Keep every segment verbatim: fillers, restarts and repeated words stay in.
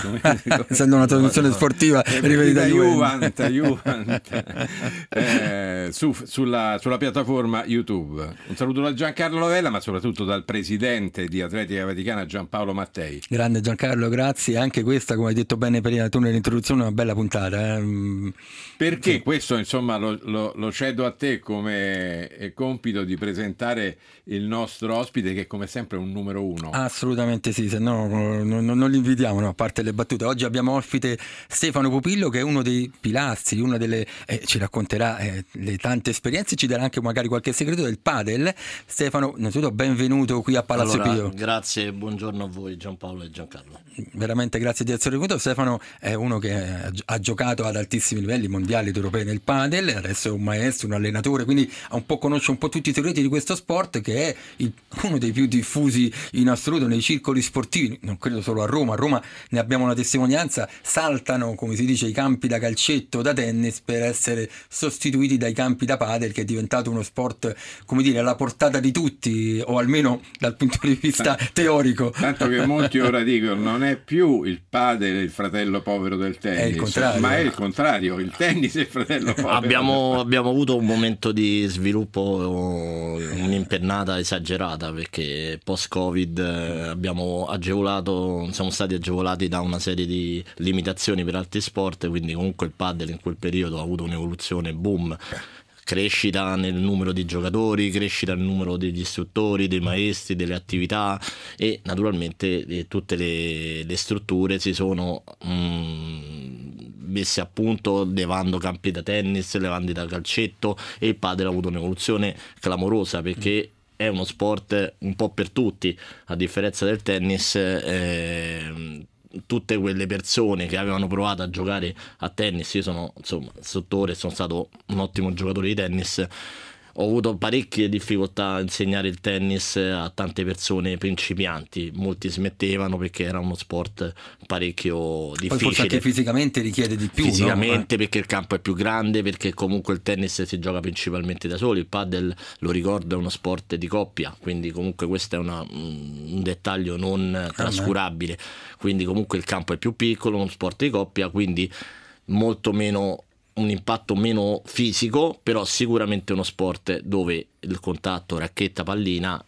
essendo una trasmissione sportiva riferita a Juvent, Juvent. Eh, su, sulla, sulla piattaforma YouTube. Un saluto da Giancarlo Lavella, ma soprattutto dal presidente di Atletica Vaticana Giampaolo Mattei. Grande Giancarlo, grazie. Anche questa, come hai detto bene prima tu nell'introduzione, è una bella puntata. Eh? Perché sì. Questo insomma lo, lo, lo cedo a te come compito di presentare il nostro ospite, che come sempre è un numero uno. Assolutamente sì, se no non, non li invitiamo, no, a parte le battute. Oggi abbiamo ospite Stefano Pupillo, che è uno dei pilastri, una delle eh, ci racconterà eh, le tante esperienze, ci darà anche magari qualche segreto del padel. Stefano, innanzitutto benvenuto qui a Palazzo allora, Pio. Grazie, buongiorno a voi Giampaolo e Giancarlo. Veramente grazie di essere venuto. Stefano è uno che ha giocato ad altissimi livelli mondiali ed europei nel padel, adesso è un maestro, un allenatore, quindi ha un po' conosce un po' tutti i segreti di questo sport, che è il, uno dei più diffusi in assoluto nei circoli sportivi, non credo solo a Roma. A Roma ne abbiamo una testimonianza, saltano, come si dice, i campi da calcetto, da tennis, per essere sostituiti dai campi da padel, che è diventato uno sport, come dire, alla portata di tutti, o almeno dal punto di vista tanto, teorico. Tanto che molti ora dicono non è più il padel il fratello povero del tennis, è il contrario. Ma è il contrario, il tennis è il fratello povero. Abbiamo, abbiamo avuto un momento di sviluppo, un'impennata esagerata, perché post-Covid abbiamo agevolato, siamo stati agevolati da una serie di limitazioni per altri sport, quindi comunque il padel in quel periodo ha avuto un'evoluzione boom. Crescita nel numero di giocatori, crescita nel numero degli istruttori, dei maestri, delle attività, e naturalmente eh, tutte le, le strutture si sono mm, messe a punto, levando campi da tennis, levando da calcetto, e il padel ha avuto un'evoluzione clamorosa, perché è uno sport un po' per tutti, a differenza del tennis. eh, tutte quelle persone che avevano provato a giocare a tennis, io sono insomma istruttore, sono stato un ottimo giocatore di tennis, ho avuto parecchie difficoltà a insegnare il tennis a tante persone principianti, molti smettevano perché era uno sport parecchio difficile. Poi forse anche fisicamente richiede di più, fisicamente, no? Perché il campo è più grande, perché comunque il tennis si gioca principalmente da soli, il padel, lo ricordo, è uno sport di coppia, quindi comunque questo è una, un dettaglio non trascurabile, quindi comunque il campo è più piccolo, uno sport di coppia, quindi molto meno, un impatto meno fisico, però sicuramente uno sport dove il contatto racchetta pallina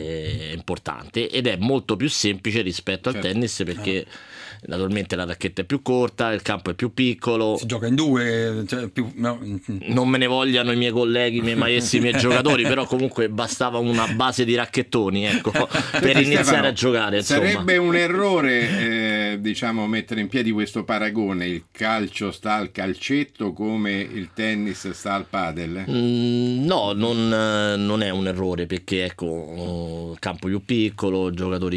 è importante, ed è molto più semplice rispetto certo. al tennis, perché naturalmente la racchetta è più corta, il campo è più piccolo, si gioca in due, cioè più, no. Non me ne vogliano i miei colleghi, i miei maestri, i miei giocatori, però comunque bastava una base di racchettoni, ecco, per iniziare Stefano, a giocare, insomma. Sarebbe un errore eh, diciamo mettere in piedi questo paragone, il calcio sta al calcetto come il tennis sta al padel? Mm, no, non, non è un errore, perché ecco, campo più piccolo,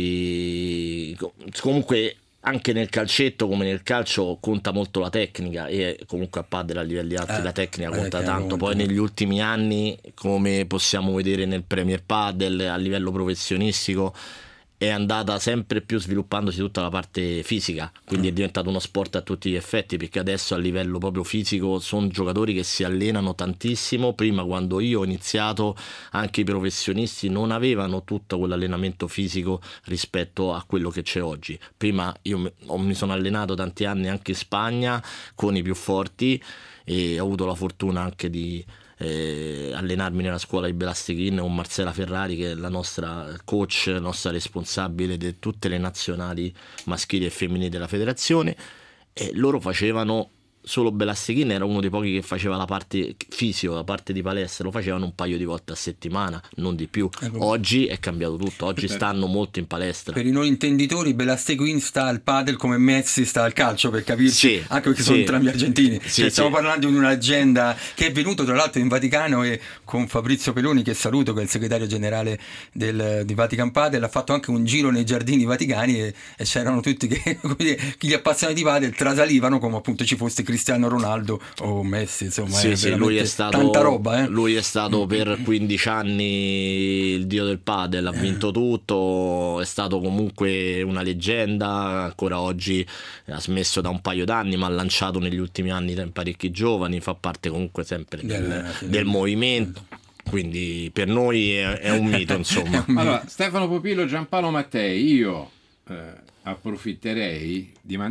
giocatori comunque. Anche nel calcetto come nel calcio conta molto la tecnica, e comunque a padel a livelli alti eh, la tecnica conta eh, tanto. Poi negli ultimi anni, come possiamo vedere nel Premier Padel, a livello professionistico è andata sempre più sviluppandosi tutta la parte fisica, quindi è diventato uno sport a tutti gli effetti, perché adesso a livello proprio fisico sono giocatori che si allenano tantissimo. Prima, quando io ho iniziato, anche i professionisti non avevano tutto quell'allenamento fisico rispetto a quello che c'è oggi. Prima io mi sono allenato tanti anni anche in Spagna con i più forti, e ho avuto la fortuna anche di Eh, allenarmi nella scuola di Belasteghin con Marcela Ferrari, che è la nostra coach, la nostra responsabile di tutte le nazionali maschili e femminili della federazione, e loro facevano solo Belasteghin, era uno dei pochi che faceva la parte fisica, la parte di palestra, lo facevano un paio di volte a settimana, non di più. Ecco. Oggi è cambiato tutto, oggi stanno molto in palestra. Per i non intenditori, Belasteghin sta al padel come Messi sta al calcio, per capirci, sì, anche perché sì. sono entrambi argentini. Sì, cioè, stiamo sì. parlando di una leggenda che è venuto tra l'altro in Vaticano, e con Fabrizio Peloni, che saluto, che è il segretario generale del, di Vatican Padel, ha fatto anche un giro nei giardini vaticani, e, e c'erano tutti che chi gli appassionati di padel trasalivano come appunto ci fosse Cristiano Ronaldo o Messi, insomma. Sì, è sì, lui è stato, tanta roba, eh? Lui è stato per quindici anni il dio del padel, ha vinto tutto, è stato comunque una leggenda, ancora oggi ha smesso da un paio d'anni, ma ha lanciato negli ultimi anni parecchi giovani, fa parte comunque sempre del, del, del movimento. Quindi per noi è, è un mito, insomma. Allora, Stefano Pupillo, Giampaolo Mattei, io eh, approfitterei di mandare